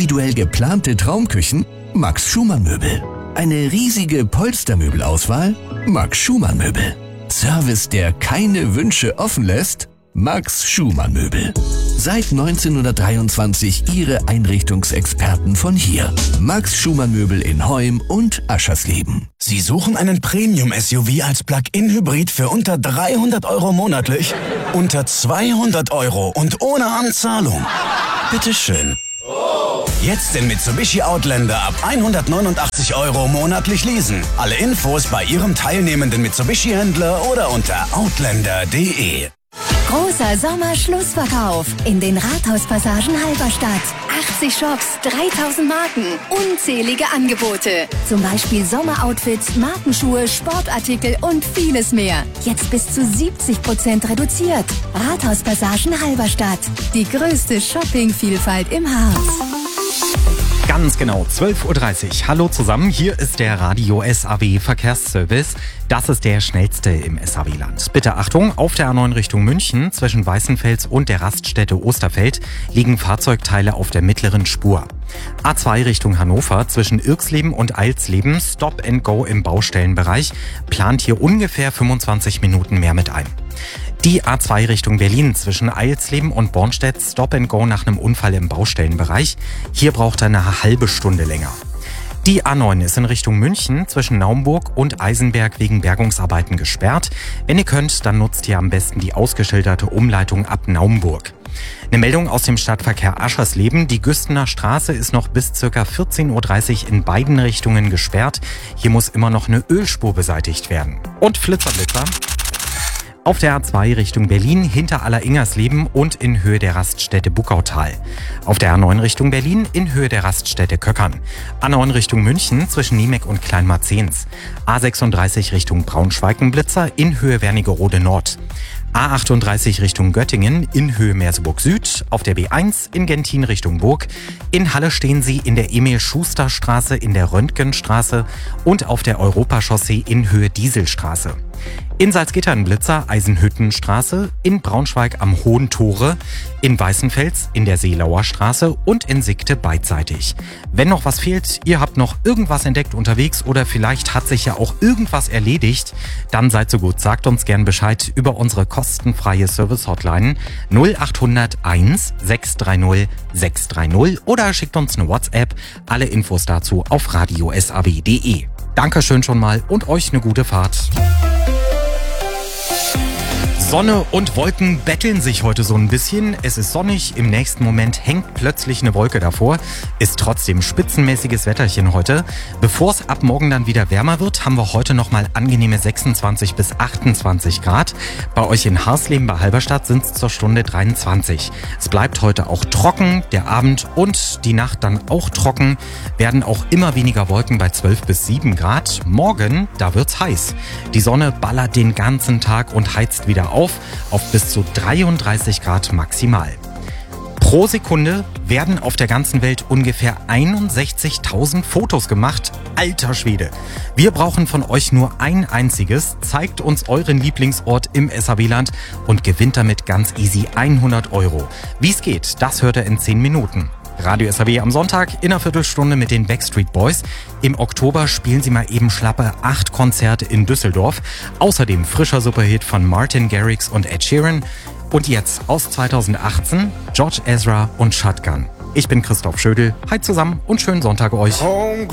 individuell geplante Traumküchen? Max Schumann Möbel. Eine riesige Polstermöbelauswahl? Max Schumann Möbel. Service, der keine Wünsche offen lässt? Max Schumann Möbel. Seit 1923 Ihre Einrichtungsexperten von hier. Max Schumann Möbel in Heum und Aschersleben. Sie suchen einen Premium-SUV als Plug-in-Hybrid für unter 300 € monatlich? Unter 200 € und ohne Anzahlung? Bitteschön. Jetzt den Mitsubishi Outlander ab 189 € monatlich leasen. Alle Infos bei Ihrem teilnehmenden Mitsubishi-Händler oder unter outlander.de. Großer Sommerschlussverkauf in den Rathauspassagen Halberstadt. 80 Shops, 3000 Marken, unzählige Angebote. Zum Beispiel Sommeroutfits, Markenschuhe, Sportartikel und vieles mehr. Jetzt bis zu 70% reduziert. Rathauspassagen Halberstadt. Die größte Shoppingvielfalt im Harz. Ganz genau, 12:30 Uhr. Hallo zusammen, hier ist der Radio SAW Verkehrsservice. Das ist der schnellste im SAW-Land. Bitte Achtung, auf der A9 Richtung München zwischen Weißenfels und der Raststätte Osterfeld liegen Fahrzeugteile auf der mittleren Spur. A2 Richtung Hannover zwischen Irxleben und Eilsleben, Stop and Go im Baustellenbereich, plant hier ungefähr 25 Minuten mehr mit ein. Die A2 Richtung Berlin zwischen Eilsleben und Bornstedt, Stop and Go nach einem Unfall im Baustellenbereich. Hier braucht er eine halbe Stunde länger. Die A9 ist in Richtung München zwischen Naumburg und Eisenberg wegen Bergungsarbeiten gesperrt. Wenn ihr könnt, dann nutzt ihr am besten die ausgeschilderte Umleitung ab Naumburg. Eine Meldung aus dem Stadtverkehr Aschersleben. Die Güstener Straße ist noch bis ca. 14:30 Uhr in beiden Richtungen gesperrt. Hier muss immer noch eine Ölspur beseitigt werden. Und Blitzerblitzer. Auf der A2 Richtung Berlin hinter Alleringersleben und in Höhe der Raststätte Buckautal. Auf der A9 Richtung Berlin in Höhe der Raststätte Köckern. A9 Richtung München zwischen Niemek und Kleinmarzens. A36 Richtung Braunschweig-Blitzer in Höhe Wernigerode Nord. A38 Richtung Göttingen in Höhe Merseburg Süd, auf der B1 in Gentin Richtung Burg. In Halle stehen Sie in der Emil-Schuster-Straße in der Röntgenstraße und auf der Europachaussee in Höhe Dieselstraße. In Salzgitter Blitzer, Eisenhüttenstraße, in Braunschweig am Hohen Tore, in Weißenfels in der Seelauer Straße und in Sickte beidseitig. Wenn noch was fehlt, ihr habt noch irgendwas entdeckt unterwegs oder vielleicht hat sich ja auch irgendwas erledigt, dann seid so gut, sagt uns gern Bescheid über unsere kostenfreie Service-Hotline 0800 1 630 630 oder schickt uns eine WhatsApp. Alle Infos dazu auf radiosab.de. Dankeschön schon mal und euch eine gute Fahrt. Sonne und Wolken betteln sich heute so ein bisschen. Es ist sonnig, im nächsten Moment hängt plötzlich eine Wolke davor. Ist trotzdem spitzenmäßiges Wetterchen heute. Bevor es ab morgen dann wieder wärmer wird, haben wir heute nochmal angenehme 26 bis 28 Grad. Bei euch in Harsleben bei Halberstadt sind es zur Stunde 23. Es bleibt heute auch trocken, der Abend und die Nacht dann auch trocken. Werden auch immer weniger Wolken bei 12 bis 7 Grad. Morgen, da wird's heiß. Die Sonne ballert den ganzen Tag und heizt wieder auf bis zu 33 Grad maximal. Pro Sekunde werden auf der ganzen Welt ungefähr 61.000 Fotos gemacht. Alter Schwede! Wir brauchen von euch nur ein einziges. Zeigt uns euren Lieblingsort im SAW-Land und gewinnt damit ganz easy 100 €. Wie es geht, das hört ihr in 10 Minuten. Radio SAW am Sonntag in einer Viertelstunde mit den Backstreet Boys. Im Oktober spielen sie mal eben schlappe 8 Konzerte in Düsseldorf. Außerdem frischer Superhit von Martin Garrix und Ed Sheeran. Und jetzt aus 2018 George Ezra und Shotgun. Ich bin Christoph Schödel. Hi zusammen und schönen Sonntag euch.